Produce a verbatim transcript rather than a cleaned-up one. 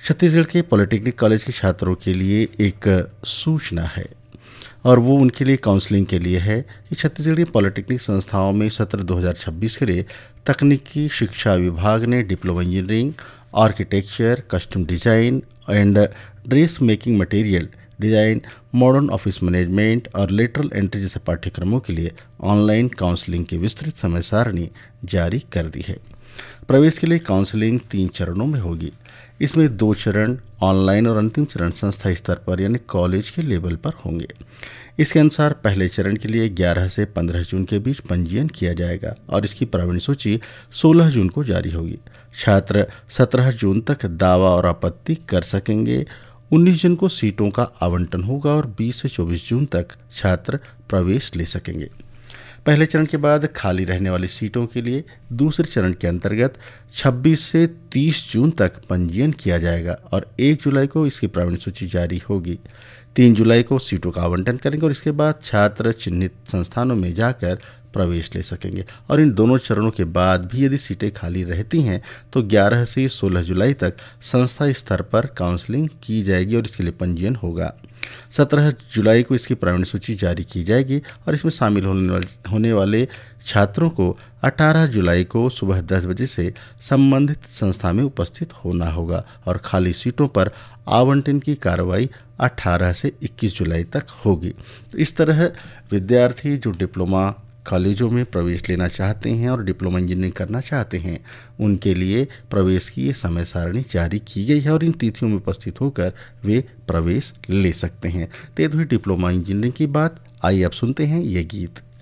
छत्तीसगढ़ के polytechnic college के छात्रों के लिए एक सूचना है और वो उनके लिए काउंसलिंग के लिए है कि छत्तीसगढ़ की पॉलिटेक्निक संस्थाओं में सत्र दो हज़ार छब्बीस के लिए तकनीकी शिक्षा विभाग ने diploma engineering, architecture, custom design and dress making material design, modern office management और लेटरल एंट्री जैसे पाठ्यक्रमों के लिए ऑनलाइन काउंसलिंग की विस्तृत समय सारणी जारी कर दी है। प्रवेश के लिए काउंसलिंग तीन चरणों में होगी। इसमें दो चरण ऑनलाइन और अंतिम चरण संस्था स्तर पर यानी कॉलेज के लेवल पर होंगे। इसके अनुसार पहले चरण के लिए ग्यारह से पंद्रह जून के बीच पंजीयन किया जाएगा और इसकी प्रावीण्य सूची सोलह जून को जारी होगी। छात्र सत्रह जून तक दावा और आपत्ति कर सकेंगे। उन्नीस जून को सीटों का आवंटन होगा और बीस से चौबीस जून तक छात्र प्रवेश ले सकेंगे। पहले चरण के बाद खाली रहने वाली सीटों के लिए दूसरे चरण के अंतर्गत छब्बीस से तीस जून तक पंजीयन किया जाएगा और एक जुलाई को इसकी प्रावीण्य सूची जारी होगी। तीन जुलाई को सीटों का आवंटन करेंगे और इसके बाद छात्र चिन्हित संस्थानों में जाकर प्रवेश ले सकेंगे। और इन दोनों चरणों के बाद भी यदि सीटें खाली रहती हैं तो ग्यारह से सोलह जुलाई तक संस्था स्तर पर काउंसलिंग की जाएगी और इसके लिए पंजीयन होगा। सत्रह जुलाई को इसकी प्रावीण्य सूची जारी की जाएगी और इसमें शामिल होने वाले होने वाले छात्रों को अठारह जुलाई को सुबह दस बजे से संबंधित संस्था में उपस्थित होना होगा और खाली सीटों पर आवंटन की कार्रवाई अठारह से इक्कीस जुलाई तक होगी। तो इस तरह विद्यार्थी जो डिप्लोमा कॉलेजों में प्रवेश लेना चाहते हैं और डिप्लोमा इंजीनियरिंग करना चाहते हैं उनके लिए प्रवेश की ये समय सारणी जारी की गई है और इन तिथियों में उपस्थित होकर वे प्रवेश ले सकते हैं। तो ये तो हुई डिप्लोमा इंजीनियरिंग की बात। आइए अब सुनते हैं ये गीत।